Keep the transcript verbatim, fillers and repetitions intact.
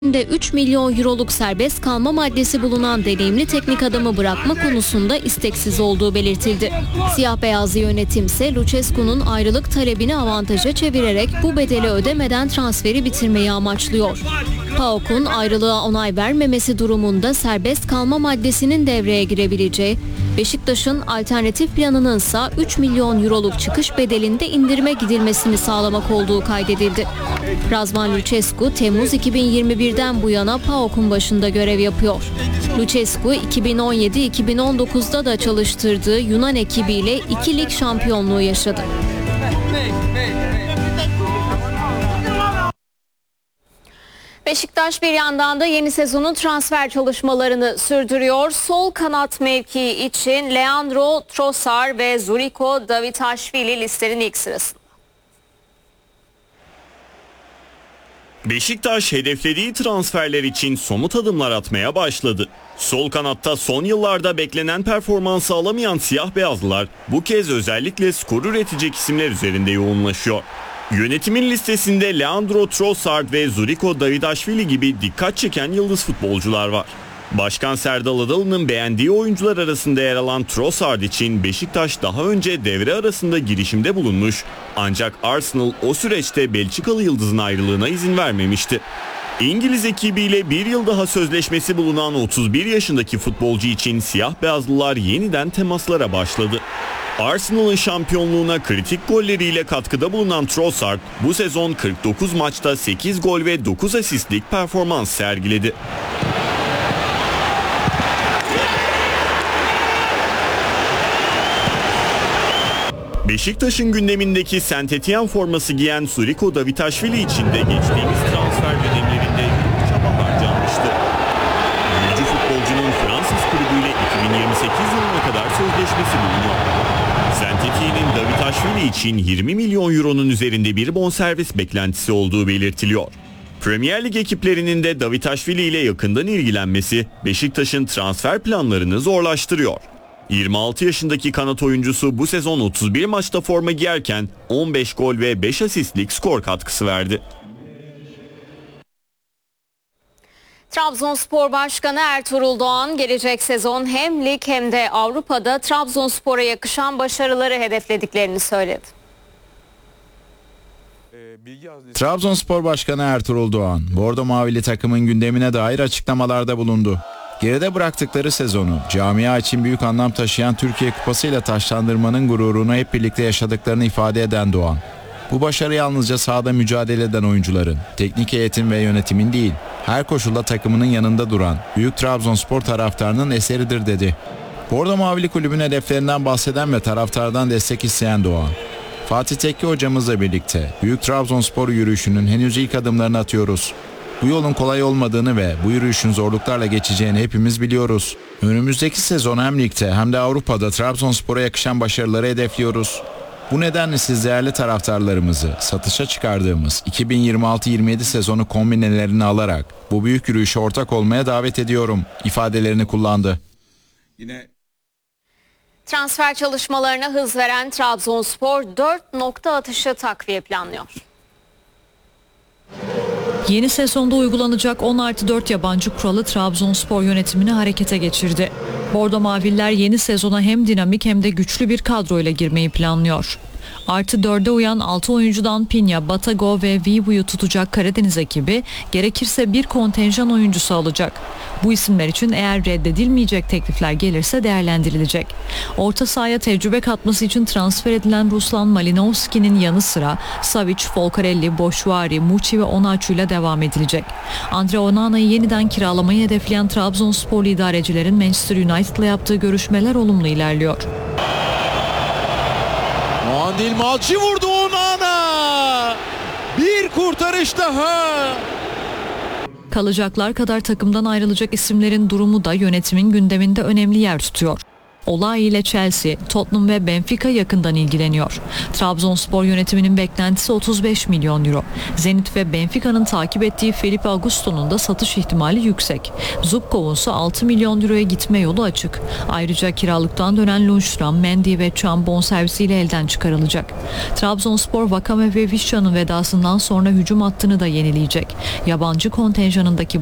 de üç milyon euroluk serbest kalma maddesi bulunan deneyimli teknik adamı bırakma konusunda isteksiz olduğu belirtildi. Siyah beyazlı yönetim ise Lucescu'nun ayrılık talebini avantaja çevirerek bu bedeli ödemeden transferi bitirmeyi amaçlıyor. P A O K'un ayrılığa onay vermemesi durumunda serbest kalma maddesinin devreye girebileceği, Beşiktaş'ın alternatif planının ise üç milyon euroluk çıkış bedelinde indirime gidilmesini sağlamak olduğu kaydedildi. Razvan Lucescu, Temmuz iki bin yirmi bir'den bu yana P A O K'un başında görev yapıyor. Lucescu, iki bin on yedi iki bin on dokuz'da da çalıştırdığı Yunan ekibiyle iki lig şampiyonluğu yaşadı. Beşiktaş bir yandan da yeni sezonun transfer çalışmalarını sürdürüyor. Sol kanat mevkii için Leandro Trossard ve Zuriko Davitashvili listenin ilk sırasında. Beşiktaş hedeflediği transferler için somut adımlar atmaya başladı. Sol kanatta son yıllarda beklenen performansı alamayan siyah beyazlılar bu kez özellikle skor üretecek isimler üzerinde yoğunlaşıyor. Yönetimin listesinde Leandro Trossard ve Zuriko Davitashvili gibi dikkat çeken yıldız futbolcular var. Başkan Serdal Adalı'nın beğendiği oyuncular arasında yer alan Trossard için Beşiktaş daha önce devre arasında girişimde bulunmuş, ancak Arsenal o süreçte Belçikalı yıldızın ayrılığına izin vermemişti. İngiliz ekibiyle bir yıl daha sözleşmesi bulunan otuz bir yaşındaki futbolcu için siyah beyazlılar yeniden temaslara başladı. Arsenal'ın şampiyonluğuna kritik golleriyle katkıda bulunan Trossard bu sezon kırk dokuz maçta sekiz gol ve dokuz asistlik performans sergiledi. Beşiktaş'ın gündemindeki Saint Etienne forması giyen Zuriko Davitashvili için de geçtiğimiz transfer dönemlerinde yoğun çaba harcanmıştı. Oyuncu futbolcunun Fransız kulübüyle iki bin yirmi sekiz yılına kadar sözleşmesi bulunuyor. Saint Etienne'in Davitashvili için yirmi milyon euronun üzerinde bir bonservis beklentisi olduğu belirtiliyor. Premier Lig ekiplerinin de Davitashvili ile yakından ilgilenmesi Beşiktaş'ın transfer planlarını zorlaştırıyor. yirmi altı yaşındaki kanat oyuncusu bu sezon otuz bir maçta forma giyerken on beş gol ve beş asistlik skor katkısı verdi. Trabzonspor Başkanı Ertuğrul Doğan gelecek sezon hem lig hem de Avrupa'da Trabzonspor'a yakışan başarıları hedeflediklerini söyledi. Trabzonspor Başkanı Ertuğrul Doğan, Bordo Mavili takımın gündemine dair açıklamalarda bulundu. Geride bıraktıkları sezonu camia için büyük anlam taşıyan Türkiye Kupası ile taçlandırmanın gururunu hep birlikte yaşadıklarını ifade eden Doğan, bu başarı yalnızca sahada mücadele eden oyuncuların, teknik heyetin ve yönetimin değil, her koşulda takımının yanında duran büyük Trabzonspor taraftarının eseridir dedi. Bordo Mavili kulübün hedeflerinden bahseden ve taraftardan destek isteyen Doğan, Fatih Tekke hocamızla birlikte büyük Trabzonspor yürüyüşünün henüz ilk adımlarını atıyoruz. Bu yolun kolay olmadığını ve bu yürüyüşün zorluklarla geçeceğini hepimiz biliyoruz. Önümüzdeki sezon hem ligde hem de Avrupa'da Trabzonspor'a yakışan başarıları hedefliyoruz. Bu nedenle siz değerli taraftarlarımızı satışa çıkardığımız iki bin yirmi altı yirmi yedi sezonu kombinelerini alarak bu büyük yürüyüşe ortak olmaya davet ediyorum ifadelerini kullandı. Yine transfer çalışmalarına hız veren Trabzonspor dört nokta atışı takviye planlıyor. Yeni sezonda uygulanacak on artı dört yabancı kuralı Trabzonspor yönetimini harekete geçirdi. Bordo Maviller yeni sezona hem dinamik hem de güçlü bir kadroyla girmeyi planlıyor. Artı dörde uyan altı oyuncudan Pinya, Batago ve Vibu'yu tutacak Karadeniz ekibi gerekirse bir kontenjan oyuncusu alacak. Bu isimler için eğer reddedilmeyecek teklifler gelirse değerlendirilecek. Orta sahaya tecrübe katması için transfer edilen Ruslan Malinovski'nin yanı sıra Savic, Folcarelli, Boşvari, Muçi ve Onaçu ile devam edilecek. Andre Onana'yı yeniden kiralamayı hedefleyen Trabzonsporlu idarecilerin Manchester United'la yaptığı görüşmeler olumlu ilerliyor. Muandil Malçı vurdu Onana. Bir kurtarış daha. Kalacaklar kadar takımdan ayrılacak isimlerin durumu da yönetimin gündeminde önemli yer tutuyor. Olay ile Chelsea, Tottenham ve Benfica yakından ilgileniyor. Trabzonspor yönetiminin beklentisi otuz beş milyon euro. Zenit ve Benfica'nın takip ettiği Felipe Augusto'nun da satış ihtimali yüksek. Zubkov'un ise altı milyon euroya gitme yolu açık. Ayrıca kiralıktan dönen Lundstram, Mendy ve Can bonservisiyle elden çıkarılacak. Trabzonspor, Vakame ve Vişça'nın vedasından sonra hücum hattını da yenileyecek. Yabancı kontenjanındaki